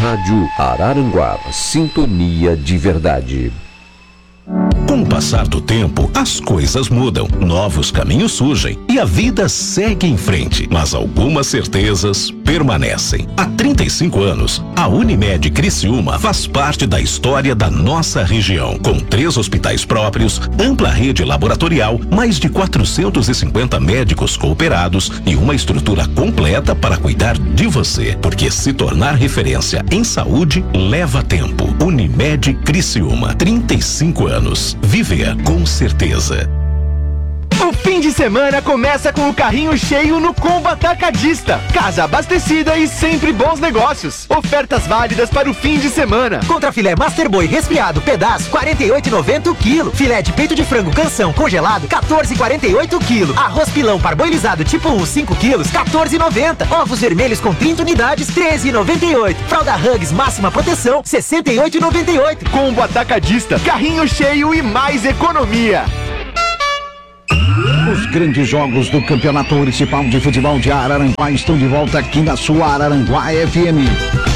Rádio Araranguá, sintonia de verdade. Com o passar do tempo, as coisas mudam, novos caminhos surgem e a vida segue em frente, mas algumas certezas permanecem. Há 35 anos, a Unimed Criciúma faz parte da história da nossa região, com 3 hospitais próprios, ampla rede laboratorial, mais de 450 médicos cooperados e uma estrutura completa para cuidar de você, porque se tornar referência em saúde leva tempo. Unimed Criciúma, 35 anos. Viver com certeza. O fim de semana começa com o carrinho cheio no Combo Atacadista. Casa abastecida e sempre bons negócios. Ofertas válidas para o fim de semana. Contra filé Master Boi resfriado, pedaço, R$ 48,90 o quilo. Filé de peito de frango canção congelado, R$ 14,48 o quilo. Arroz pilão parboilizado tipo 1, 5 quilos, R$ 14,90. Ovos vermelhos com 30 unidades, R$ 13,98. Fralda Hugs máxima proteção, R$ 68,98. Combo Atacadista, carrinho cheio e mais economia. Os grandes jogos do Campeonato Municipal de Futebol de Araranguá estão de volta aqui na sua Araranguá FM.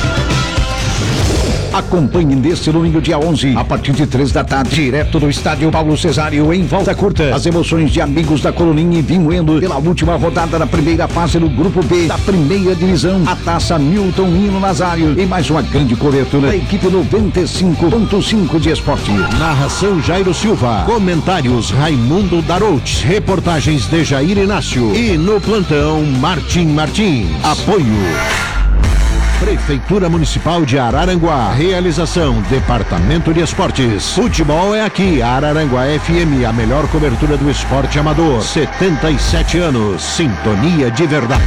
Acompanhe neste domingo, dia 11, a partir de 3 da tarde, direto do estádio Paulo Cesário, em Volta Curta. As emoções de amigos da Coloninha e Vinhoendo pela última rodada da primeira fase do Grupo B da primeira divisão. A Taça Milton Nino Nazário e mais uma grande cobertura da equipe 95.5 de esporte. Narração Jairo Silva. Comentários Raimundo Darouch. Reportagens de Jair Inácio. E no plantão Martim Martins. Apoio Prefeitura Municipal de Araranguá. Realização Departamento de Esportes. Futebol é aqui. Araranguá FM, a melhor cobertura do esporte amador. 77 anos. Sintonia de verdade.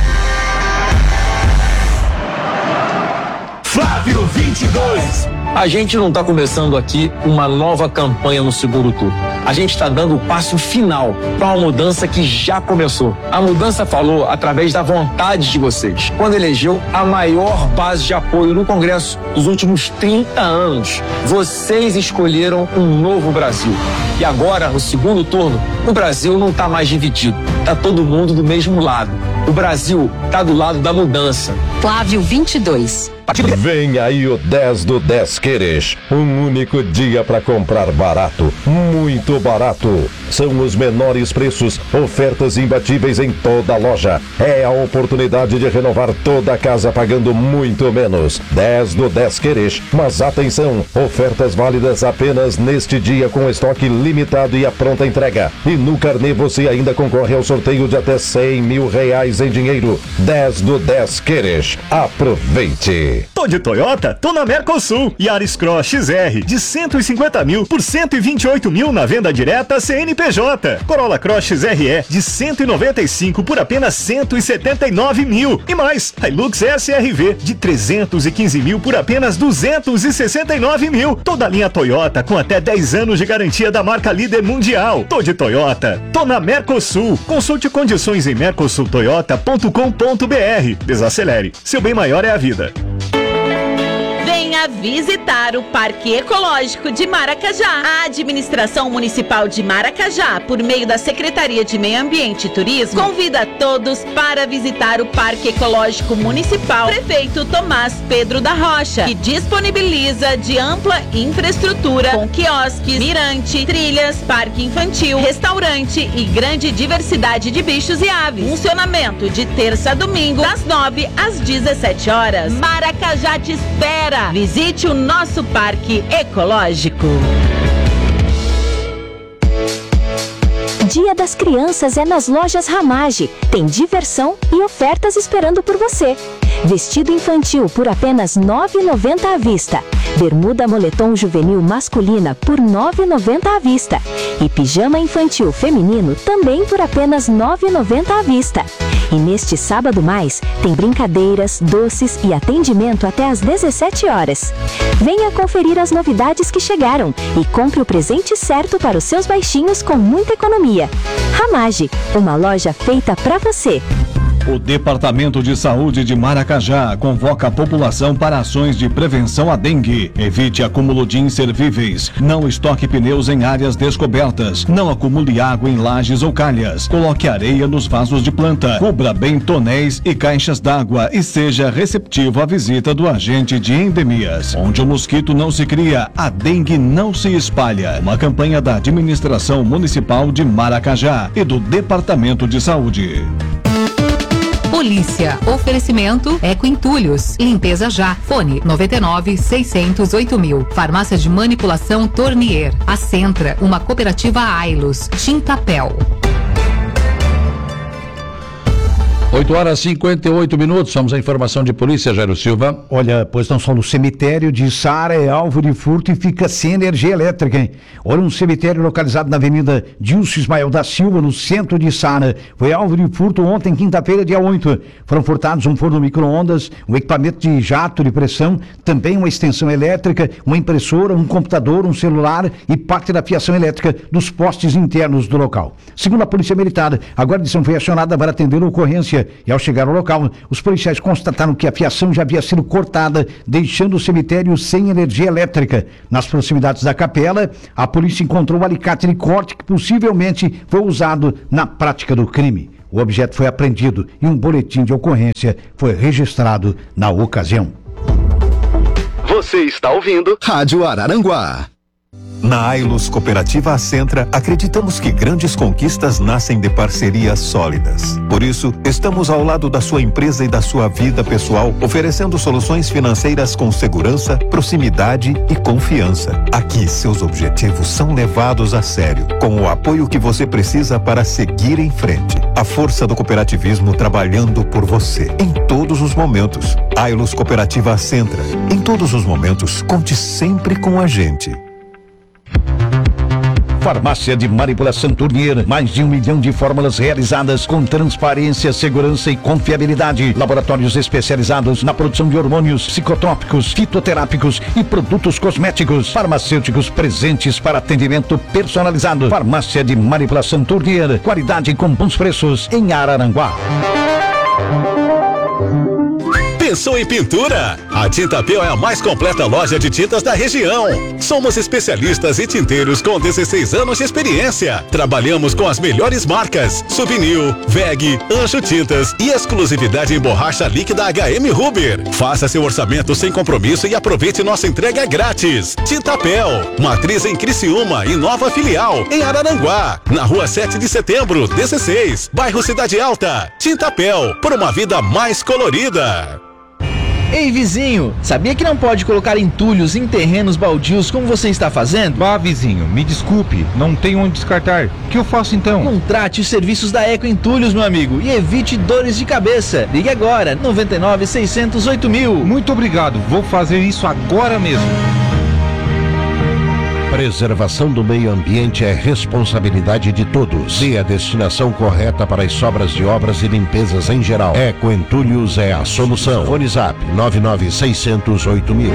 Flávio 22. A gente não está começando aqui uma nova campanha no segundo turno. A gente está dando o passo final para uma mudança que já começou. A mudança falou através da vontade de vocês, quando elegeu a maior base de apoio no Congresso dos últimos 30 anos. Vocês escolheram um novo Brasil. E agora, no segundo turno, o Brasil não está mais dividido. Está todo mundo do mesmo lado. O Brasil está do lado da mudança. Flávio 22. Vem aí o 10 do 10 Queres. Um único dia para comprar barato, muito barato. São os menores preços, ofertas imbatíveis em toda a loja. É a oportunidade de renovar toda a casa pagando muito menos. 10 do 10 Queres. Mas atenção, ofertas válidas apenas neste dia com estoque limitado e a pronta entrega. E no carnê você ainda concorre ao sorteio de até R$100 mil em dinheiro. 10 do 10 Queres. Aproveite! Tô de Toyota? Tô na Mercosul. Yaris Cross XR de 150 mil por 128 mil na venda direta CNPJ. Corolla Cross XRE de 195 por apenas 179 mil. E mais, Hilux SRV de 315 mil por apenas 269 mil. Toda a linha Toyota com até 10 anos de garantia da marca líder mundial. Tô de Toyota. Tô na Mercosul. Consulte condições em mercosultoyota.com.br. Desacelere. Seu bem maior é a vida. Venha visitar o Parque Ecológico de Maracajá. A Administração Municipal de Maracajá, por meio da Secretaria de Meio Ambiente e Turismo, convida todos para visitar o Parque Ecológico Municipal Prefeito Tomás Pedro da Rocha, que disponibiliza de ampla infraestrutura com quiosques, mirante, trilhas, parque infantil, restaurante e grande diversidade de bichos e aves. Funcionamento de terça a domingo, das 9 às 17 horas. Maracajá te espera! Visite o nosso Parque Ecológico. Dia das Crianças é nas lojas Ramage. Tem diversão e ofertas esperando por você. Vestido infantil por apenas R$ 9,90 à vista. Bermuda moletom juvenil masculina por R$ 9,90 à vista. E pijama infantil feminino também por apenas R$ 9,90 à vista. E neste sábado mais, tem brincadeiras, doces e atendimento até às 17 horas. Venha conferir as novidades que chegaram e compre o presente certo para os seus baixinhos com muita economia. Ramage, uma loja feita para você. O Departamento de Saúde de Maracajá convoca a população para ações de prevenção à dengue. Evite acúmulo de inservíveis. Não estoque pneus em áreas descobertas. Não acumule água em lajes ou calhas. Coloque areia nos vasos de planta. Cubra bem tonéis e caixas d'água e seja receptivo à visita do agente de endemias. Onde o mosquito não se cria, a dengue não se espalha. Uma campanha da Administração Municipal de Maracajá e do Departamento de Saúde. Polícia. Oferecimento Eco Entulhos. Limpeza já. Fone 99-600-8000. Farmácia de manipulação Tornier. A Centra. Uma cooperativa Ailos. Tintapel. 8h58. Vamos à informação de polícia, Jairo Silva. Olha, pois não só no cemitério de Sara é alvo de furto e fica sem energia elétrica, hein? Olha, um cemitério localizado na Avenida Dilcio Ismael da Silva, no centro de Sara, foi alvo de furto ontem, quinta-feira, dia 8. Foram furtados um forno micro-ondas, um equipamento de jato de pressão, também uma extensão elétrica, uma impressora, um computador, um celular e parte da fiação elétrica dos postes internos do local. Segundo a Polícia Militar, a guarnição foi acionada para atender a ocorrência. E ao chegar ao local, os policiais constataram que a fiação já havia sido cortada, deixando o cemitério sem energia elétrica. Nas proximidades da capela, a polícia encontrou um alicate de corte que possivelmente foi usado na prática do crime. O objeto foi apreendido e um boletim de ocorrência foi registrado na ocasião. Você está ouvindo Rádio Araranguá. Na Ailos Cooperativa Acentra, acreditamos que grandes conquistas nascem de parcerias sólidas. Por isso, estamos ao lado da sua empresa e da sua vida pessoal, oferecendo soluções financeiras com segurança, proximidade e confiança. Aqui, seus objetivos são levados a sério, com o apoio que você precisa para seguir em frente. A força do cooperativismo trabalhando por você, em todos os momentos. Ailos Cooperativa Acentra. Em todos os momentos, conte sempre com a gente. Farmácia de manipulação Tornier, mais de 1 milhão de fórmulas realizadas com transparência, segurança e confiabilidade. Laboratórios especializados na produção de hormônios, psicotrópicos, fitoterápicos e produtos cosméticos. Farmacêuticos presentes para atendimento personalizado. Farmácia de manipulação Tornier, qualidade com bons preços em Araranguá. Pensou em pintura? A Tintapel é a mais completa loja de tintas da região. Somos especialistas e tinteiros com 16 anos de experiência. Trabalhamos com as melhores marcas: Souvenir, VEG, Anjo Tintas e exclusividade em borracha líquida HM Ruber. Faça seu orçamento sem compromisso e aproveite nossa entrega grátis. Tintapel, matriz em Criciúma e nova filial em Araranguá, na rua 7 de setembro, 16, bairro Cidade Alta. Tintapel, por uma vida mais colorida. Ei, vizinho, sabia que não pode colocar entulhos em terrenos baldios como você está fazendo? Bah, vizinho, me desculpe, não tenho onde descartar. O que eu faço então? Contrate os serviços da Eco Entulhos, meu amigo, e evite dores de cabeça. Ligue agora, 99-600-8000. Muito obrigado, vou fazer isso agora mesmo. Preservação do meio ambiente é responsabilidade de todos. Dê a destinação correta para as sobras de obras e limpezas em geral. Eco Entulhos é a solução. Fone Zap 99-600-8000.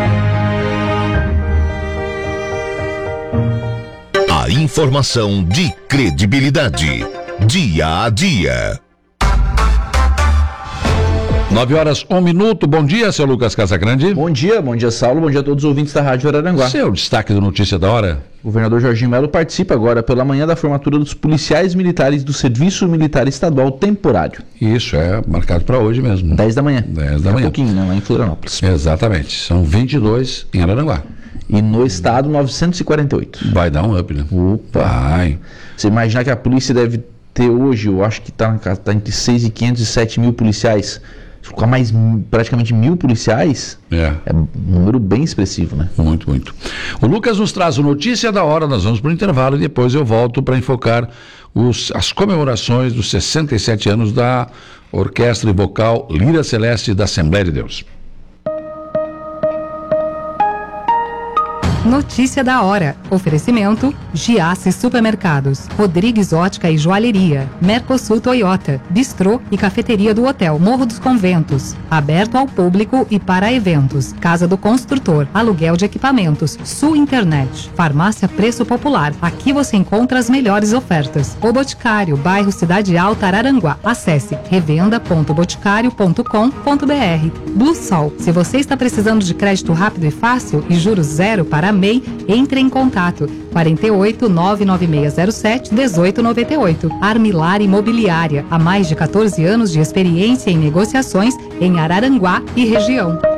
A informação de credibilidade. Dia a dia. 9h01. Bom dia, seu Lucas Casagrande. Bom dia, Saulo, bom dia a todos os ouvintes da Rádio Araranguá. Seu destaque do Notícia da Hora. O governador Jorginho Melo participa agora pela manhã da formatura dos policiais militares do Serviço Militar Estadual Temporário. Isso, é marcado para hoje mesmo. 10 da manhã. 10 da manhã. Um pouquinho, né? Lá em Florianópolis. Exatamente, são 22 em Araranguá. E no estado, 948. Vai dar um up, né? Opa! Vai. Você imaginar que a polícia deve ter hoje, eu acho que tá entre 6.500 e 7 mil policiais. Se colocar mais praticamente 1.000 policiais, é um número bem expressivo, né? Muito, muito. O Lucas nos traz o Notícia da Hora, nós vamos para o intervalo e depois eu volto para enfocar as comemorações dos 67 anos da Orquestra e Vocal Lira Celeste da Assembleia de Deus. Notícia da hora. Oferecimento: Giasse Supermercados, Rodrigues Ótica e Joalheria, Mercosul Toyota, Bistrô e Cafeteria do Hotel Morro dos Conventos. Aberto ao público e para eventos. Casa do Construtor, aluguel de equipamentos, Sul Internet. Farmácia Preço Popular. Aqui você encontra as melhores ofertas. O Boticário, bairro Cidade Alta, Araranguá. Acesse revenda.boticário.com.br. Blue Sol. Se você está precisando de crédito rápido e fácil e juros zero para MEI, entre em contato. 48 99607 1898. Armilar Imobiliária. Há mais de 14 anos de experiência em negociações em Araranguá e região.